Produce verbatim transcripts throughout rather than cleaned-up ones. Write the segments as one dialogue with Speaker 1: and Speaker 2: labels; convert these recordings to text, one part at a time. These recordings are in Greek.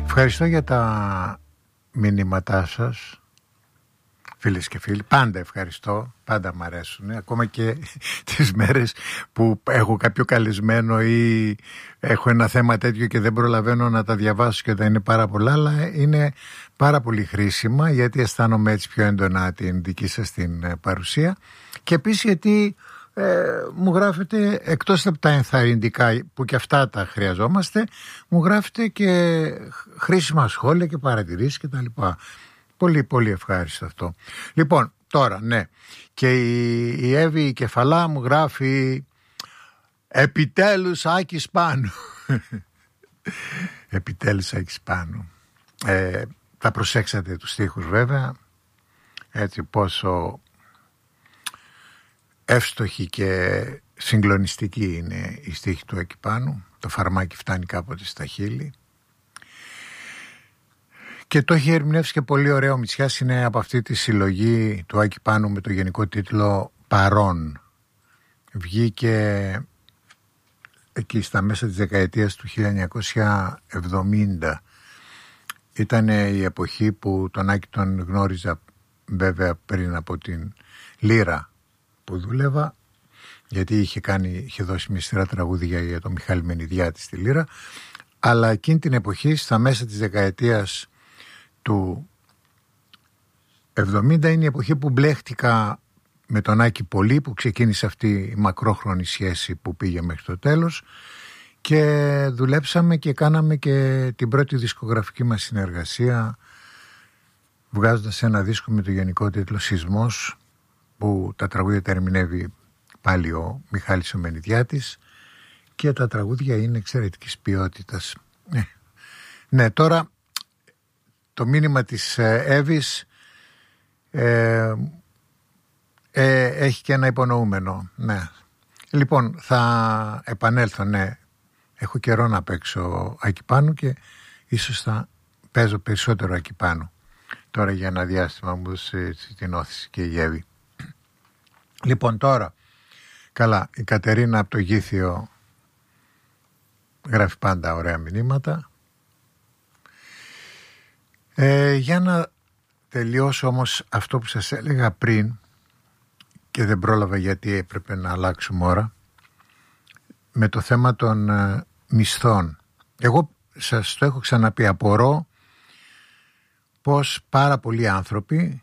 Speaker 1: Ευχαριστώ για τα μηνύματά σας, φίλες και φίλοι. Πάντα ευχαριστώ, πάντα μ' αρέσουν. Ακόμα και τις μέρες που έχω κάποιο καλεσμένο ή έχω ένα θέμα τέτοιο και δεν προλαβαίνω να τα διαβάσω και δεν είναι πάρα πολλά, αλλά είναι πάρα πολύ χρήσιμα, γιατί αισθάνομαι έτσι πιο έντονα την δική σας την παρουσία. Και επίσης γιατί ε, μου γράφετε, εκτός από τα ενθαρρυντικά που και αυτά τα χρειαζόμαστε, μου γράφετε και χρήσιμα σχόλια και παρατηρήσεις και τα λοιπά. Πολύ πολύ ευχάριστο αυτό. Λοιπόν, τώρα ναι, και η, η Εύη η Κεφαλά μου γράφει επιτέλους Άκης Πάνου. Επιτέλους Άκης Πάνου. ε, Θα προσέξατε τους στίχους βέβαια, έτσι πόσο εύστοχη και συγκλονιστική είναι η στίχη του Άκη Πάνου. Το φαρμάκι φτάνει κάποτε στα χείλη. Και το έχει ερμηνεύσει και πολύ ωραίο. Ο Μητσιάς είναι από αυτή τη συλλογή του Άκη Πάνου με το γενικό τίτλο Παρών. Βγήκε εκεί στα μέσα της δεκαετίας του χίλια εννιακόσια εβδομήντα. Ήταν η εποχή που τον Άκη τον γνώριζα βέβαια πριν από την Λύρα που δούλευα, γιατί είχε, κάνει, είχε δώσει μια σειρά τραγούδια για τον Μιχάλη Μενιδιάτη στη Λύρα. Αλλά εκείνη την εποχή, στα μέσα της δεκαετίας του εβδομήντα, είναι η εποχή που μπλέχτηκα με τον Άκη πολύ, που ξεκίνησε αυτή η μακρόχρονη σχέση που πήγε μέχρι το τέλος, και δουλέψαμε και κάναμε και την πρώτη δισκογραφική μας συνεργασία, βγάζοντας ένα δίσκο με το γενικό τίτλο Σεισμός, που τα τραγούδια τα ερμηνεύει πάλι ο Μιχάλης ο Μενιδιάτης και τα τραγούδια είναι εξαιρετικής ποιότητας. Ναι, ναι, τώρα το μήνυμα της Εύης ε, ε, έχει και ένα υπονοούμενο. Ναι. Λοιπόν, θα επανέλθω, ναι. Έχω καιρό να παίξω Άκη Πάνου και ίσως θα παίζω περισσότερο Άκη Πάνου. Τώρα για ένα διάστημα μου έδωσε την όθηση και η Εύη. Λοιπόν, τώρα, καλά, η Κατερίνα από το Γήθιο γράφει πάντα ωραία μηνύματα. Ε, για να τελειώσω όμως αυτό που σας έλεγα πριν και δεν πρόλαβα γιατί έπρεπε να αλλάξουμε ώρα, με το θέμα των ε, μισθών. Εγώ σας το έχω ξαναπεί, απορώ πως πάρα πολλοί άνθρωποι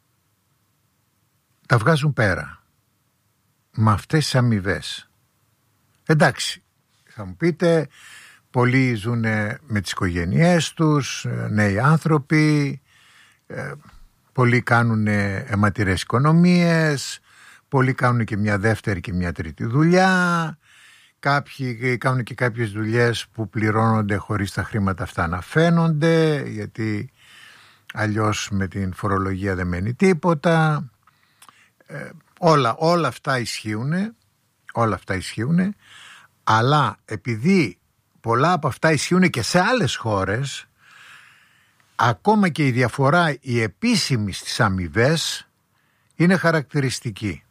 Speaker 1: τα βγάζουν πέρα με αυτές τις αμοιβές. Εντάξει, θα μου πείτε, πολλοί ζουν με τις οικογένειές τους, νέοι άνθρωποι, πολλοί κάνουν αιματηρές οικονομίες, πολλοί κάνουν και μια δεύτερη και μια τρίτη δουλειά, κάποιοι κάνουν και κάποιες δουλειές που πληρώνονται χωρίς τα χρήματα αυτά να φαίνονται, γιατί αλλιώς με την φορολογία δεν μένει τίποτα. Ε, όλα, όλα αυτά ισχύουν, όλα αυτά ισχύουν, αλλά επειδή πολλά από αυτά ισχύουν και σε άλλες χώρες, ακόμα και η διαφορά η επίσημη στις αμοιβές είναι χαρακτηριστική.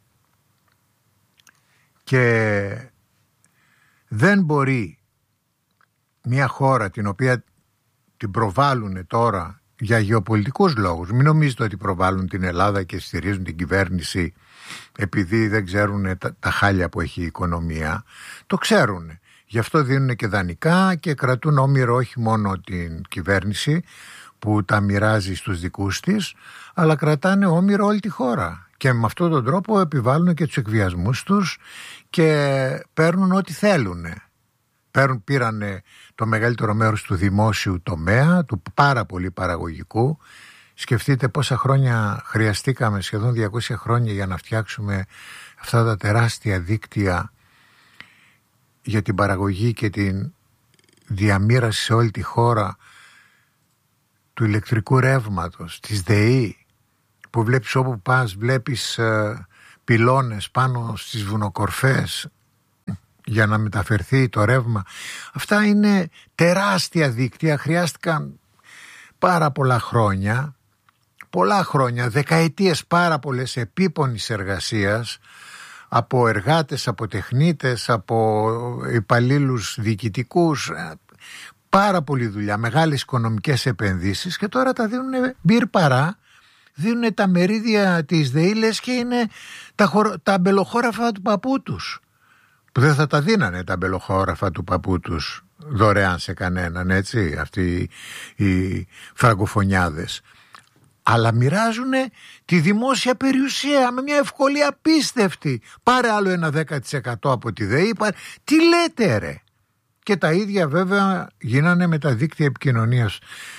Speaker 1: Και δεν μπορεί μια χώρα την οποία την προβάλλουν τώρα για γεωπολιτικούς λόγους, μην νομίζετε ότι προβάλλουν την Ελλάδα και στηρίζουν την κυβέρνηση επειδή δεν ξέρουν τα, τα χάλια που έχει η οικονομία, το ξέρουν. Γι' αυτό δίνουν και δανεικά και κρατούν όμοιρο όχι μόνο την κυβέρνηση που τα μοιράζει στους δικούς της, αλλά κρατάνε όμοιρο όλη τη χώρα. Και με αυτόν τον τρόπο επιβάλλουν και τους εκβιασμούς τους και παίρνουν ό,τι θέλουν. Παίρνουν, πήρανε το μεγαλύτερο μέρος του δημόσιου τομέα, του πάρα πολύ παραγωγικού. Σκεφτείτε πόσα χρόνια χρειαστήκαμε, σχεδόν διακόσια χρόνια, για να φτιάξουμε αυτά τα τεράστια δίκτυα για την παραγωγή και την διαμοίραση σε όλη τη χώρα του ηλεκτρικού ρεύματος, της ΔΕΗ, που βλέπεις όπου πας, βλέπεις ε, πυλώνες πάνω στις βουνοκορφές για να μεταφερθεί το ρεύμα. Αυτά είναι τεράστια δίκτυα, χρειάστηκαν πάρα πολλά χρόνια, πολλά χρόνια, δεκαετίες πάρα πολλές επίπονης εργασίας από εργάτες, από τεχνίτες, από υπαλλήλους διοικητικούς, πάρα πολλή δουλειά, μεγάλες οικονομικές επενδύσεις και τώρα τα δίνουν μπυρ παρά, δίνουν τα μερίδια της ΔΕΗ λες και είναι τα, χωρο, τα αμπελοχώραφα του παππού τους, που δεν θα τα δίνανε τα αμπελοχώραφα του παππού τους δωρεάν σε κανέναν, έτσι, αυτοί οι φραγκοφωνιάδες. Αλλά μοιράζουν τη δημόσια περιουσία με μια ευκολία απίστευτη. Πάρε άλλο ένα δέκα τοις εκατό από τη ΔΕΗ. Πάρε... Τι λέτε ρε. Και τα ίδια βέβαια γίνανε με τα δίκτυα επικοινωνίας,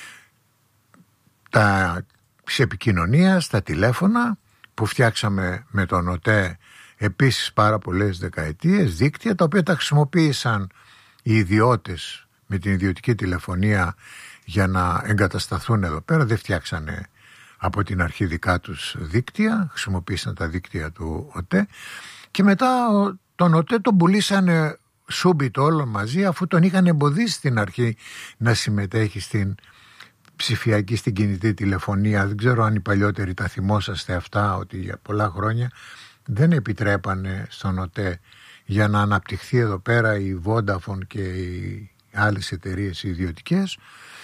Speaker 1: τα της επικοινωνίας, τα τηλέφωνα που φτιάξαμε με τον ΟΤΕ επίσης πάρα πολλές δεκαετίες, δίκτυα τα οποία τα χρησιμοποίησαν οι ιδιώτες με την ιδιωτική τηλεφωνία για να εγκατασταθούν εδώ πέρα. Δεν φτιάξανε από την αρχή δικά τους δίκτυα, χρησιμοποίησαν τα δίκτυα του ΟΤΕ και μετά τον ΟΤΕ τον πουλήσανε σούμπιτο όλο μαζί, αφού τον είχαν εμποδίσει στην αρχή να συμμετέχει στην ψηφιακή, στην κινητή τηλεφωνία. Δεν ξέρω αν οι παλιότεροι τα θυμόσαστε αυτά, ότι για πολλά χρόνια δεν επιτρέπανε στον ΟΤΕ για να αναπτυχθεί εδώ πέρα η Vodafone και οι άλλες εταιρείες οι ιδιωτικές.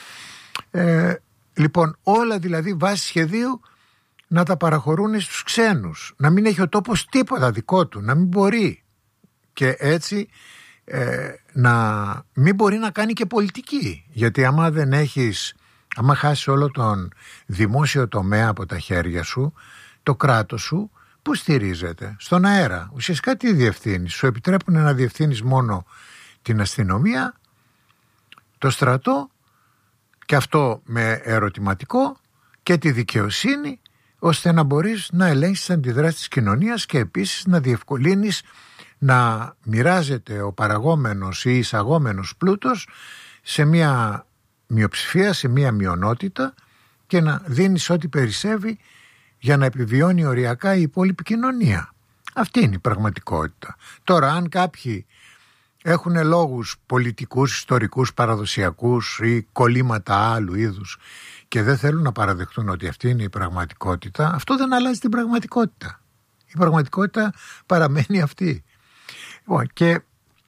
Speaker 1: Ε, λοιπόν, όλα δηλαδή βάσει σχεδίου να τα παραχωρούν στους ξένους, να μην έχει ο τόπος τίποτα δικό του, να μην μπορεί και έτσι ε, να μην μπορεί να κάνει και πολιτική, γιατί άμα δεν έχεις, άμα χάσεις όλο τον δημόσιο τομέα από τα χέρια σου, το κράτος σου πού στηρίζεται? Στον αέρα. Ουσιαστικά τι διευθύνεις? Σου επιτρέπουν να διευθύνεις μόνο την αστυνομία, το στρατό, και αυτό με ερωτηματικό, και τη δικαιοσύνη, ώστε να μπορείς να ελέγξεις τις αντιδράσεις της κοινωνίας και επίσης να διευκολύνεις να μοιράζεται ο παραγόμενος ή εισαγόμενος πλούτος σε μια μειοψηφία, σε μια μειονότητα, και να δίνεις ό,τι περισσεύει για να επιβιώνει οριακά η υπόλοιπη κοινωνία. Αυτή είναι η πραγματικότητα. Τώρα, αν κάποιοι έχουν λόγους πολιτικούς, ιστορικούς, παραδοσιακούς ή κολλήματα άλλου είδους και δεν θέλουν να παραδεχτούν ότι αυτή είναι η πραγματικότητα, αυτό δεν αλλάζει την πραγματικότητα. Η πραγματικότητα παραμένει αυτή. Και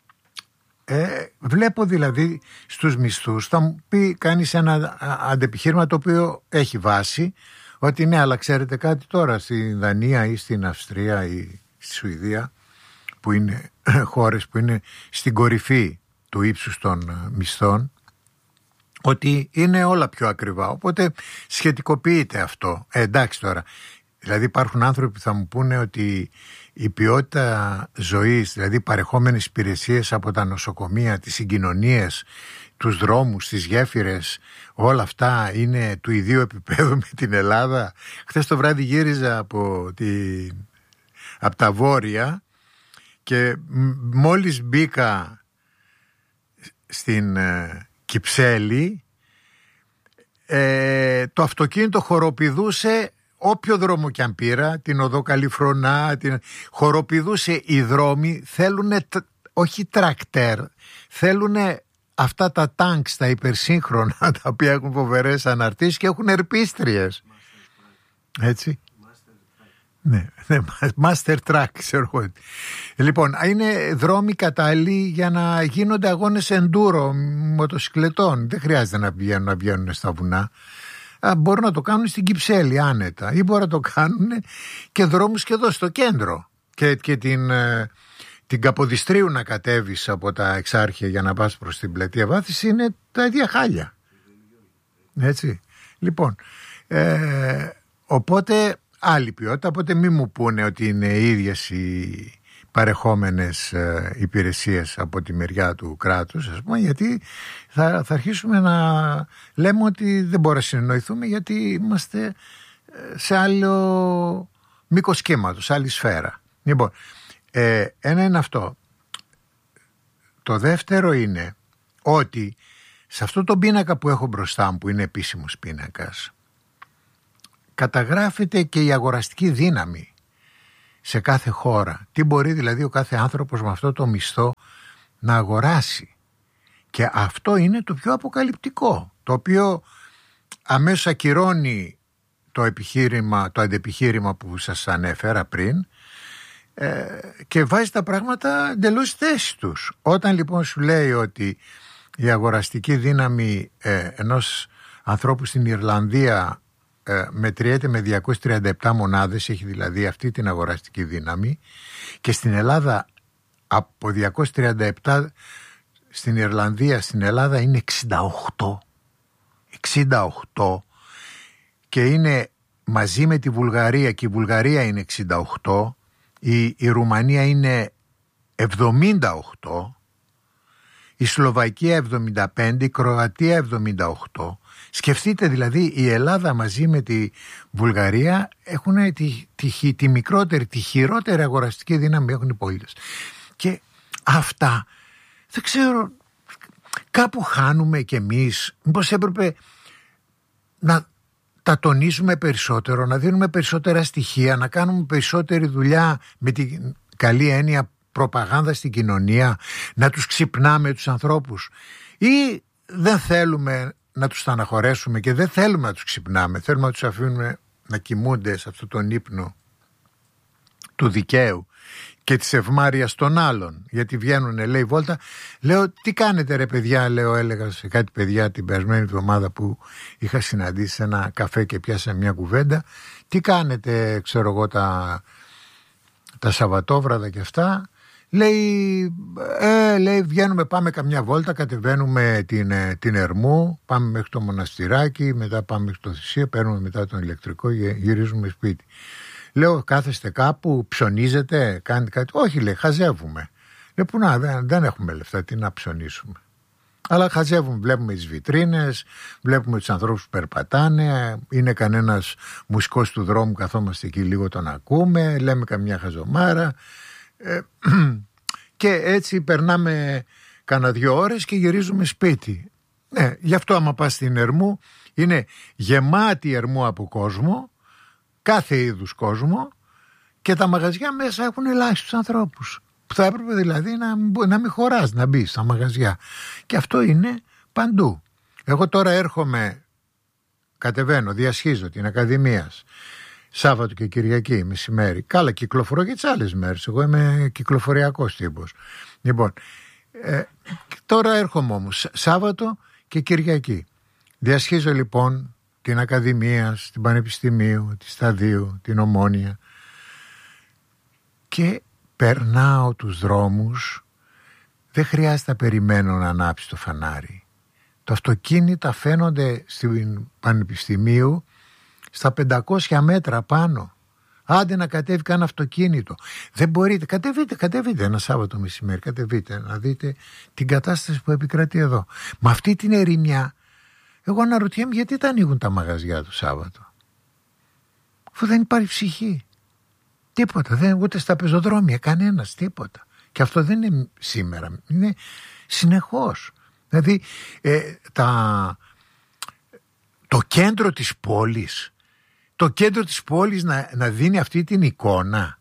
Speaker 1: ε, βλέπω δηλαδή στους μισθούς, θα μου πει κανείς ένα αντεπιχείρημα το οποίο έχει βάση, ότι ναι, αλλά ξέρετε κάτι τώρα, στη Δανία ή στην Αυστρία ή στη Σουηδία, που είναι χώρες που είναι στην κορυφή του ύψους των μισθών, ότι είναι όλα πιο ακριβά, οπότε σχετικοποιείται αυτό. Ε, εντάξει τώρα, δηλαδή υπάρχουν άνθρωποι που θα μου πούνε ότι η ποιότητα ζωής, δηλαδή παρεχόμενες υπηρεσίες από τα νοσοκομεία, τις συγκοινωνίες, τους δρόμους, τις γέφυρες, όλα αυτά είναι του ιδίου επίπεδου με την Ελλάδα. Χθες το βράδυ γύριζα από, την, από τα βόρεια και μόλις μπήκα στην ε, Κυψέλη, ε, το αυτοκίνητο χοροπηδούσε όποιο δρόμο κι αν πήρα, την οδό Καλιφρονά, την... χοροπηδούσε. Οι δρόμοι θέλουνε, όχι τρακτέρ, θέλουνε αυτά τα τάγκς, τα υπερσύγχρονα, τα οποία έχουν φοβερές αναρτήσεις και έχουν ερπίστριες. Έτσι. Ναι, ναι, master track, ξέρω εγώ. Λοιπόν, είναι δρόμοι κατάλληλοι για να γίνονται αγώνες enduro μοτοσυκλετών. Δεν χρειάζεται να βγαίνουν, να βγαίνουν στα βουνά. Α, μπορούν να το κάνουν στην Κυψέλη άνετα, ή μπορούν να το κάνουν και δρόμους και εδώ στο κέντρο. Και, και την, την Καποδιστρίου να κατέβεις από τα Εξάρχεια για να πας προς την Πλατεία Βάθηση είναι τα ίδια χάλια. Έτσι. Λοιπόν, ε, οπότε άλλη ποιότητα, οπότε μη μου πούνε ότι είναι οι ίδιες οι παρεχόμενες ε, υπηρεσίες από τη μεριά του κράτους, ας πούμε, γιατί θα, θα αρχίσουμε να λέμε ότι δεν μπορούμε να συνεννοηθούμε, γιατί είμαστε σε άλλο μήκος κύματος, άλλη σφαίρα. Λοιπόν, ε, ένα είναι αυτό. Το δεύτερο είναι ότι σε αυτό το πίνακα που έχω μπροστά μου, που είναι επίσημος πίνακας, καταγράφεται και η αγοραστική δύναμη σε κάθε χώρα. Τι μπορεί δηλαδή ο κάθε άνθρωπος με αυτό το μισθό να αγοράσει. Και αυτό είναι το πιο αποκαλυπτικό, το οποίο αμέσως ακυρώνει το επιχείρημα, το αντεπιχείρημα που σας ανέφερα πριν, ε, και βάζει τα πράγματα εντελώς στη θέση τους. Όταν λοιπόν σου λέει ότι η αγοραστική δύναμη ε, ενός ανθρώπου στην Ιρλανδία ε, μετριέται με διακόσιες τριάντα επτά μονάδες, έχει δηλαδή αυτή την αγοραστική δύναμη, και στην Ελλάδα από διακόσιες τριάντα επτά στην Ιρλανδία, στην Ελλάδα είναι εξήντα οκτώ. εξήντα οκτώ, και είναι μαζί με τη Βουλγαρία, και η Βουλγαρία είναι εξήντα οκτώ, η, η Ρουμανία είναι εβδομήντα οκτώ, η Σλοβακία εβδομήντα πέντε, η Κροατία εβδομήντα οκτώ. Σκεφτείτε δηλαδή, η Ελλάδα μαζί με τη Βουλγαρία έχουν τη, τη, τη μικρότερη, τη χειρότερη αγοραστική δύναμη έχουν οι πολίτες. Και αυτά δεν ξέρω, κάπου χάνουμε κι εμείς. Μήπως έπρεπε να τα τονίζουμε περισσότερο, να δίνουμε περισσότερα στοιχεία, να κάνουμε περισσότερη δουλειά με την καλή έννοια προπαγάνδα στην κοινωνία, να τους ξυπνάμε τους ανθρώπους, ή δεν θέλουμε να τους στεναχωρέσουμε και δεν θέλουμε να τους ξυπνάμε, θέλουμε να τους αφήνουμε να κοιμούνται σε αυτόν τον ύπνο του δικαίου και της ευμάρειας των άλλων, γιατί βγαίνουνε, λέει, βόλτα. Λέω, τι κάνετε ρε παιδιά, λέω, έλεγα σε κάτι παιδιά την περασμένη εβδομάδα που είχα συναντήσει σε ένα καφέ και πιάσα μια κουβέντα, τι κάνετε, ξέρω εγώ, τα, τα Σαββατόβραδα και αυτά. Λέει, ε, λέει, βγαίνουμε, πάμε καμιά βόλτα, κατεβαίνουμε την, την Ερμού, πάμε μέχρι το μοναστηράκι, μετά πάμε μέχρι το Θησίο, παίρνουμε μετά τον ηλεκτρικό, γυρίζουμε σπίτι. Λέω, κάθεστε κάπου, ψωνίζετε, κάνετε κάτι? Όχι, λέει, χαζεύουμε. Λέω, που να, δεν, δεν έχουμε λεφτά, τι να ψωνίσουμε. Αλλά χαζεύουμε, βλέπουμε τις βιτρίνες, βλέπουμε τους ανθρώπους που περπατάνε, είναι κανένας μουσικός του δρόμου, καθόμαστε εκεί λίγο, τον ακούμε, λέμε καμιά χαζομάρα. Ε, και έτσι περνάμε κάνα δύο ώρες και γυρίζουμε σπίτι. Ναι, γι' αυτό άμα πας στην Ερμού, είναι γεμάτη η Ερμού από κόσμο, κάθε είδους κόσμο, και τα μαγαζιά μέσα έχουν ελάχιστους ανθρώπους, που θα έπρεπε δηλαδή να, να μην χωράς να μπει στα μαγαζιά, και αυτό είναι παντού. Εγώ τώρα έρχομαι, κατεβαίνω, διασχίζω την Ακαδημίας Σάββατο και Κυριακή μεσημέρι. Καλά, κυκλοφορώ και τις άλλες μέρες. Εγώ είμαι κυκλοφοριακός τύπος. Λοιπόν, ε, τώρα έρχομαι όμως Σάββατο και Κυριακή. Διασχίζω λοιπόν την Ακαδημία, την Πανεπιστημίου, τη Σταδίου, την Ομόνια, και περνάω τους δρόμους. Δεν χρειάζεται να περιμένω να ανάψει το φανάρι. Τα αυτοκίνητα φαίνονται στην Πανεπιστημίου στα πεντακόσια μέτρα πάνω. Άντε να κατέβει καν αυτοκίνητο. Δεν μπορείτε, κατεβείτε, κατεβείτε ένα Σάββατο μεσημέρι, κατεβείτε να δείτε την κατάσταση που επικρατεί εδώ. Με αυτή την ερημιά, εγώ αναρωτιέμαι γιατί τα ανοίγουν τα μαγαζιά το Σάββατο, αφού δεν υπάρχει ψυχή. Τίποτα, δεν, ούτε στα πεζοδρόμια, κανένας, τίποτα. Και αυτό δεν είναι σήμερα, είναι συνεχώς. Δηλαδή ε, τα, το κέντρο της πόλης, το κέντρο της πόλης να, να δίνει αυτή την εικόνα,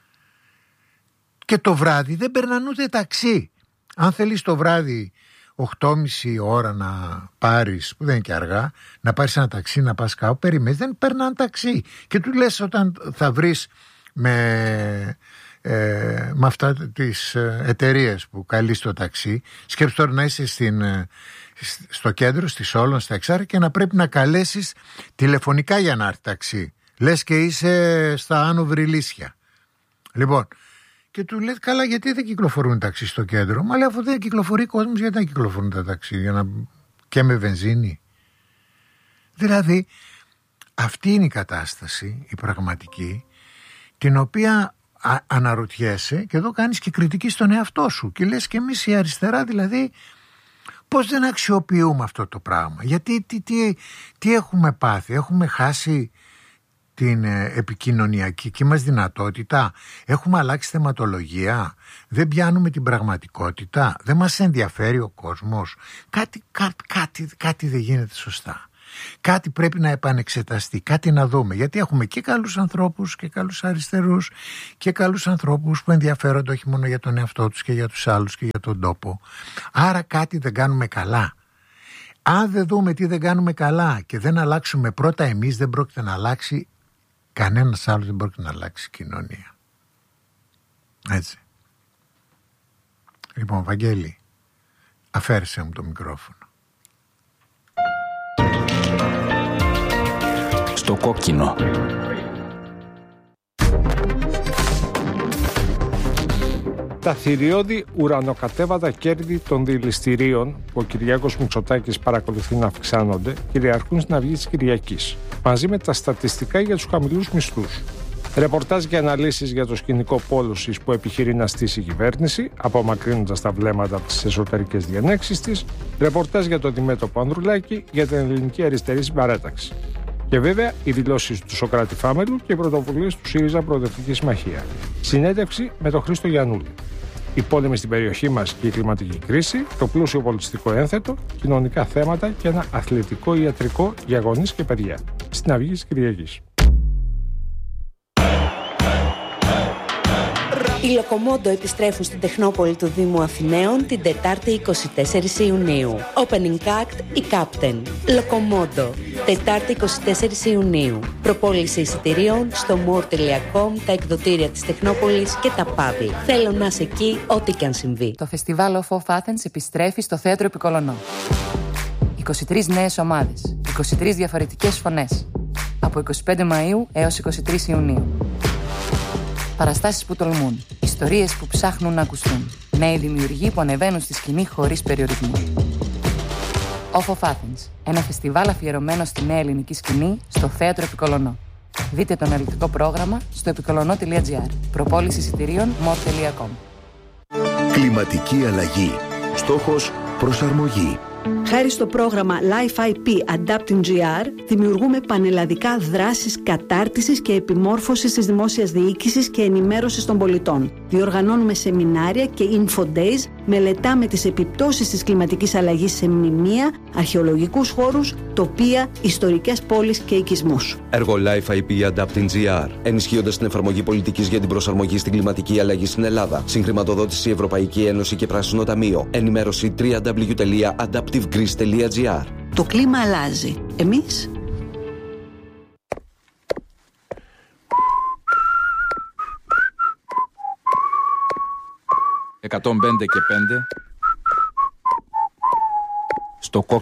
Speaker 1: και το βράδυ δεν περνάνε ούτε ταξί. Αν θέλεις το βράδυ οκτώ και μισή ώρα να πάρεις, που δεν είναι και αργά, να πάρεις ένα ταξί να πας κάπου, περιμένεις, δεν περνάνε ταξί. Και του λες, όταν θα βρεις με, ε, με αυτά τις εταιρείες που καλείς το ταξί, σκέψου τώρα να είσαι στην, στο κέντρο, στη Σόλων, στα Εξάρια, και να πρέπει να καλέσεις τηλεφωνικά για να έρθει ταξί. Λες και είσαι στα Άνω Βρυλίσια. Λοιπόν, και του λέει, καλά, γιατί δεν κυκλοφορούν ταξί στο κέντρο? Μα λέει, αφού δεν κυκλοφορεί κόσμος, γιατί δεν κυκλοφορούν τα ταξί? Για να... και με βενζίνη. Δηλαδή, αυτή είναι η κατάσταση, η πραγματική, την οποία α, αναρωτιέσαι, και εδώ κάνεις και κριτική στον εαυτό σου και λες, και εμείς η αριστερά δηλαδή πώς δεν αξιοποιούμε αυτό το πράγμα? Γιατί τι, τι, τι έχουμε πάθει? Έχουμε χάσει την επικοινωνιακή μας δυνατότητα? Έχουμε αλλάξει θεματολογία? Δεν πιάνουμε την πραγματικότητα? Δεν μας ενδιαφέρει ο κόσμος? Κάτι, κά, κάτι, κάτι δεν γίνεται σωστά. Κάτι πρέπει να επανεξεταστεί, κάτι να δούμε. Γιατί έχουμε και καλούς ανθρώπους και καλούς αριστερούς και καλούς ανθρώπους που ενδιαφέρονται όχι μόνο για τον εαυτό τους και για τους άλλους και για τον τόπο. Άρα κάτι δεν κάνουμε καλά. Αν δεν δούμε τι δεν κάνουμε καλά και δεν αλλάξουμε πρώτα εμείς, δεν πρόκειται να αλλάξει κανένας άλλος, δεν πρόκειται να αλλάξει η κοινωνία. Έτσι. Λοιπόν, Βαγγέλη, Αφαίρεσε μου το μικρόφωνο.
Speaker 2: Στο κόκκινο.
Speaker 3: Τα θηριώδη ουρανοκατέβατα κέρδη των δηληστηρίων που ο Κυριάκος Μητσοτάκης παρακολουθεί να αυξάνονται κυριαρχούν στην Αυγή της Κυριακής, μαζί με τα στατιστικά για τους χαμηλούς μισθούς. Ρεπορτάζ και αναλύσεις για το σκηνικό πόλωσης που επιχειρεί να στήσει η κυβέρνηση, απομακρύνοντας τα βλέμματα από τις εσωτερικές διενέξεις της. Ρεπορτάζ για το αντιμέτωπο Ανδρουλάκη για την ελληνική αριστερή συμπαράταξη. Και βέβαια οι δηλώσεις του Σωκράτη Φάμελου και οι πρωτοβουλίες του ΣΥΡΙΖΑ Προοδευτική Συμμαχία. Συνέντευξη με τον Χρήστο Γιαννούλη. Οι πόλεμοι στην περιοχή μας και η κλιματική κρίση, το πλούσιο πολιτιστικό ένθετο, κοινωνικά θέματα και ένα αθλητικό ιατρικό για γονείς και παιδιά. Στην Αυγή της Κυριακής.
Speaker 4: Οι Λοκομόντο επιστρέφουν στην Τεχνόπολη του Δήμου Αθηναίων την Τετάρτη εικοστή τέταρτη Ιουνίου. Opening Act η Captain. Λοκομόντο. Τετάρτη εικοστή τέταρτη Ιουνίου. Προπόληση εισιτηρίων στο more τελεία com, τα εκδοτήρια της Τεχνόπολης και τα παύλα. Θέλω να είσαι εκεί, ό,τι και αν συμβεί.
Speaker 5: Το φεστιβάλ Off of Athens επιστρέφει στο Θέατρο Επικολονό. είκοσι τρεις νέες ομάδες, είκοσι τρεις διαφορετικές φωνές. Από εικοστή πέμπτη Μαΐου έως εικοστή τρίτη Ιουνίου. Παραστάσεις που τολμούν, ιστορίες που ψάχνουν να ακουστούν. Νέοι δημιουργοί που ανεβαίνουν στη σκηνή χωρίς περιορισμού. Off of Athens, ένα φεστιβάλ αφιερωμένο στη νέα ελληνική σκηνή στο Θέατρο Επικολονό. Δείτε το αναλυτικό πρόγραμμα στο επικολονό τελεία τζι άρ. Προπόληση εισιτηρίων more τελεία com.
Speaker 6: Κλιματική αλλαγή. Στόχος προσαρμογή.
Speaker 7: Χάρη στο πρόγραμμα Life άι πι Adapting τζι αρ, δημιουργούμε πανελλαδικά δράσεις κατάρτισης και επιμόρφωσης της δημόσιας διοίκησης και ενημέρωσης των πολιτών. Διοργανώνουμε σεμινάρια και info days, μελετάμε τις επιπτώσεις της κλιματικής αλλαγής σε μνημεία, αρχαιολογικούς χώρους, τοπία, ιστορικές πόλεις και οικισμούς.
Speaker 8: Έργο Life άι πι Adapting τζι αρ, ενισχύοντας την εφαρμογή πολιτικής για την προσαρμογή στην κλιματική αλλαγή στην Ελλάδα. Συγχρηματοδότηση Ευρωπαϊκή Ένωση και Πράσινο Ταμείο. Ενημέρωση double-u double-u double-u τελεία adaptive greece τελεία τζι αρ.
Speaker 7: Το κλίμα αλλάζει. Εμείς
Speaker 2: εκατόν πέντε και πέντε στο κόκκινο.